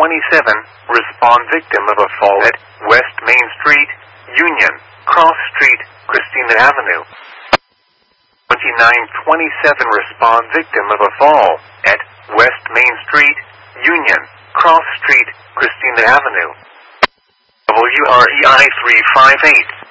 respond victim of a fall at West Main Street, Union, Cross Street, Christina Avenue. 2927 respond victim of a fall at West Main Street, Union, Cross Street, Christina Avenue. WREI 358.